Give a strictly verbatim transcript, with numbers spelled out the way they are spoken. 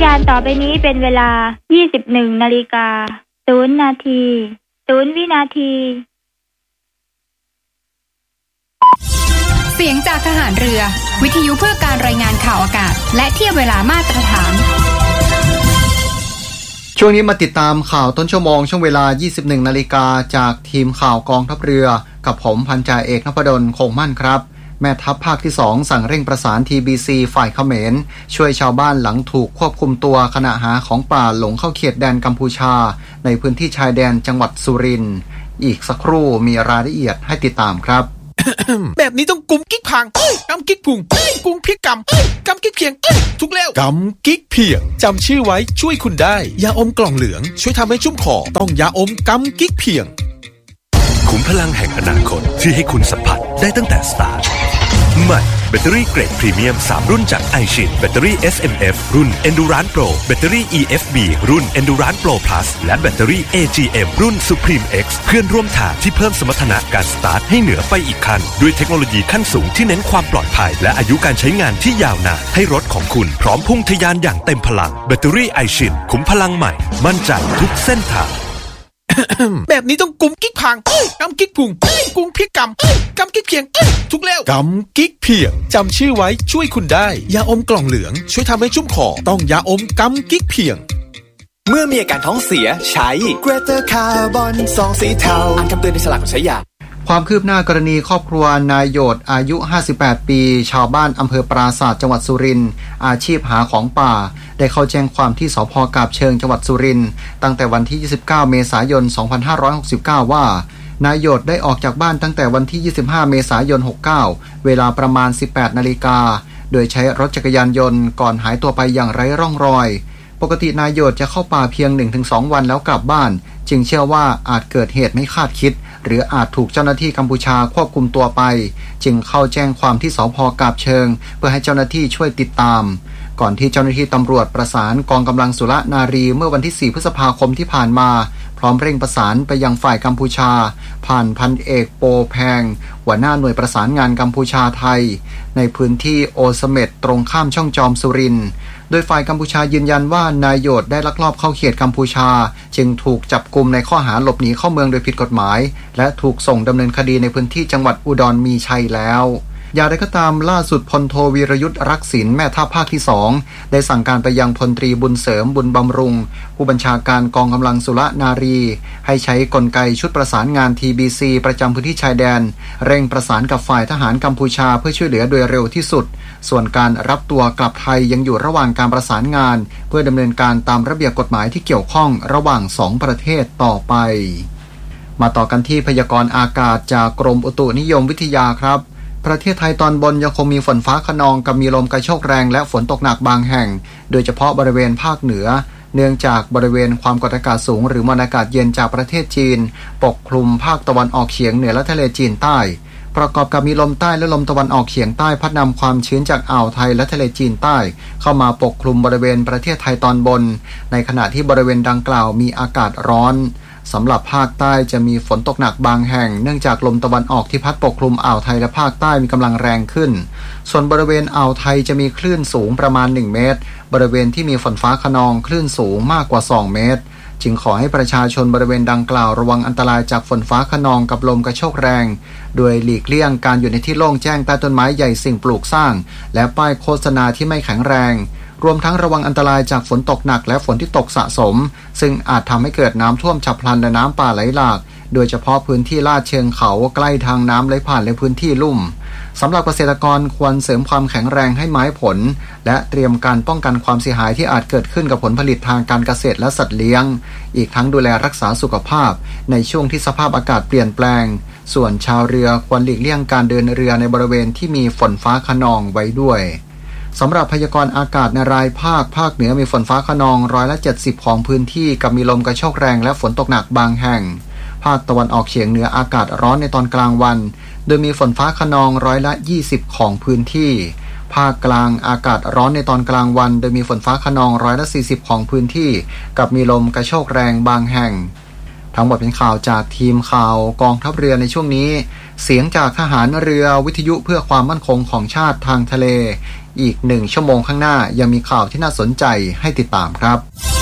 การต่อไปนี้เป็นเวลา ยี่สิบเอ็ดนาฬิกาศูนย์นาทีศูนย์วินาทีเสียงจากทหารเรือวิทยุเพื่อการรายงานข่าวอากาศและเทียบเวลามาตรฐานช่วงนี้มาติดตามข่าวต้นชั่วโมงช่วงเวลา ยี่สิบเอ็ดนาฬิกาจากทีมข่าวกองทัพเรือกับผมพันจ่าเอกนพดลคงมั่นครับแม่ทัพภาคที่สองสั่งเร่งประสาน ที บี ซี ฝ่ายเขมรช่วยชาวบ้านหลังถูกควบคุมตัวขณะหาของป่าหลงเข้าเขตแดนกัมพูชาในพื้นที่ชายแดนจังหวัดสุรินทร์อีกสักครู่มีรายละเอียดให้ติดตามครับแบบนี้ต้องกุมกิ๊กพังกำกิ๊กพุงกุมพริกกำกำกิ๊กเพียงทุกแล้วกำกิ๊กเพียงจำชื่อไว้ช่วยคุณได้ยาอมกล่องเหลืองช่วยทำให้ชุ่มคอต้องยาอมกำกิ๊กเพียงขุมพลังแห่งอนาคตที่ให้คุณสัมผัสได้ตั้งแต่สตาร์ทใหม่แบตเตอรี่เกรดพรีเมียมสามรุ่นจาก iShin แบตเตอรี่ เอส เอ็ม เอฟ รุ่น Endurance Pro แบตเตอรี่ อี เอฟ บี รุ่น Endurance Pro Plus และแบตเตอรี่ เอ จี เอ็ม รุ่น Supreme X เพื่อนร่วมทางที่เพิ่มสมรรถนะการสตาร์ทให้เหนือไปอีกขั้นด้วยเทคโนโลยีขั้นสูงที่เน้นความปลอดภัยและอายุการใช้งานที่ยาวนานให้รถของคุณพร้อมพุ่งทะยานอย่างเต็มพลังแบตเตอรี่ iShin ขุมพลังใหม่มั่นใจทุกเส้นทางแบบนี้ต้องกุมกิ๊กพังกำกิ๊กพุงกุมพริกกำกำกิ๊กเพียงทุกแล้วกำกิ๊กเพียงจำชื่อไว้ช่วยคุณได้ยาอมกล่องเหลืองช่วยทำให้ชุ่มคอต้องยาอมกำกิ๊กเพียงเมื่อมีอาการท้องเสียใช้ Greater Carbon ซองสีเทาอ่านคำเตือนในฉลากก่อนใช้ยาความคืบหน้ากรณีครอบครัวนายโยดอายุห้าสิบแปดปีชาวบ้านอำเภอปราสาทจังหวัดสุรินทร์อาชีพหาของป่าได้เข้าแจ้งความที่สภ.กาบเชิงจังหวัดสุรินทร์ตั้งแต่วันที่ยี่สิบเก้าเมษายนสองพันห้าร้อยหกสิบเก้าว่านายโยดได้ออกจากบ้านตั้งแต่วันที่ยี่สิบห้าเมษายนหกสิบเก้าเวลาประมาณ สิบแปดนาฬิกาโดยใช้รถจักรยานยนต์ก่อนหายตัวไปอย่างไร้ร่องรอยปกตินายโยดจะเข้าป่าเพียง หนึ่งถึงสอง วันแล้วกลับบ้านจึงเชื่อว่าอาจเกิดเหตุไม่คาดคิดหรืออาจถูกเจ้าหน้าที่กัมพูชาควบคุมตัวไปจึงเข้าแจ้งความที่สภ.กาบเชิงเพื่อให้เจ้าหน้าที่ช่วยติดตามก่อนที่เจ้าหน้าที่ตำรวจประสานกองกำลังสุรนารีเมื่อวันที่สี่พฤษภาคมที่ผ่านมาพร้อมเร่งประสานไปยังฝ่ายกัมพูชาผ่านพันเอกโปแพงหัวหน้าหน่วยประสานงานกัมพูชาไทยในพื้นที่โอเสเม็ดตรงข้ามช่องจอมสุรินทร์โดยฝ่ายกัมพูชายืนยันว่านายโยดได้ลักลอบเข้าเขตกัมพูชาจึงถูกจับกุมในข้อหาหลบหนีเข้าเมืองโดยผิดกฎหมายและถูกส่งดำเนินคดีในพื้นที่จังหวัดอุดรมีชัยแล้วอย่างไรก็ตามล่าสุดพลโทวีรยุทธรักษิณแม่ทัพภาคที่สองได้สั่งการไปยังพลตรีบุญเสริมบุญบำรุงผู้บัญชาการกองกำลังสุรนารีให้ใช้กลไกชุดประสานงาน ที บี ซี ประจำพื้นที่ชายแดนเร่งประสานกับฝ่ายทหารกัมพูชาเพื่อช่วยเหลือโดยเร็วที่สุดส่วนการรับตัวกลับไทยยังอยู่ระหว่างการประสานงานเพื่อดำเนินการตามระเบียบกฎหมายที่เกี่ยวข้องระหว่างสองประเทศต่อไปมาต่อกันที่พยากรณ์อากาศจากกรมอุตุนิยมวิทยาครับประเทศไทยตอนบนยังคงมีฝนฟ้าคะนองกับมีลมกระโชกแรงและฝนตกหนักบางแห่งโดยเฉพาะบริเวณภาคเหนือเนื่องจากบริเวณความกดอากาศสูงหรือมวลอากาศเย็นจากประเทศจีนปกคลุมภาคตะวันออกเฉียงเหนือและทะเลจีนใต้ประกอบกับมีลมใต้และลมตะวันออกเฉียงใต้พัดนำความชื้นจากอ่าวไทยและทะเลจีนใต้เข้ามาปกคลุมบริเวณประเทศไทยตอนบนในขณะที่บริเวณดังกล่าวมีอากาศร้อนสำหรับภาคใต้จะมีฝนตกหนักบางแห่งเนื่องจากลมตะวันออกที่พัดปกคลุมอ่าวไทยและภาคใต้มีกำลังแรงขึ้นส่วนบริเวณอ่าวไทยจะมีคลื่นสูงประมาณหนึ่งเมตรบริเวณที่มีฝนฟ้าคะนองคลื่นสูงมากกว่าสองเมตรจึงขอให้ประชาชนบริเวณดังกล่าวระวังอันตรายจากฝนฟ้าคะนองกับลมกระโชกแรงโดยหลีกเลี่ยงการอยู่ในที่โล่งแจ้งใต้ต้นไม้ใหญ่สิ่งปลูกสร้างและป้ายโฆษณาที่ไม่แข็งแรงรวมทั้งระวังอันตรายจากฝนตกหนักและฝนที่ตกสะสมซึ่งอาจทำให้เกิดน้ำท่วมฉับพลันและน้ำป่าไหลหลากโดยเฉพาะพื้นที่ลาดเชิงเขาใกล้ทางน้ำไหลผ่านและพื้นที่ลุ่มสำหรับเกษตรกรควรเสริมความแข็งแรงให้ไม้ผลและเตรียมการป้องกันความเสียหายที่อาจเกิดขึ้นกับผลผลิตทางการเกษตรและสัตว์เลี้ยงอีกทั้งดูแลรักษาสุขภาพในช่วงที่สภาพอากาศเปลี่ยนแปลงส่วนชาวเรือควรหลีกเลี่ยงการเดินเรือในบริเวณที่มีฝนฟ้าคะนองไว้ด้วยสำหรับพยากรณ์อากาศในรายภาคภาคเหนือมีฝนฟ้าคะนองร้อยละเจ็ดสิบของพื้นที่กับมีลมกระโชกแรงและฝนตกหนักบางแห่งภาคตะวันออกเฉียงเหนืออากาศร้อนในตอนกลางวันโดยมีฝนฟ้าคะนองร้อยละยี่สิบของพื้นที่ภาคกลางอากาศร้อนในตอนกลางวันโดยมีฝนฟ้าคะนองร้อยละสี่สิบของพื้นที่กับมีลมกระโชกแรงบางแห่งทั้งหมดเป็นข่าวจากทีมข่าวกองทัพเรือในช่วงนี้เสียงจากทหารเรือวิทยุเพื่อความมั่นคงของชาติทางทะเลอีกหนึ่งชั่วโมงข้างหน้ายังมีข่าวที่น่าสนใจให้ติดตามครับ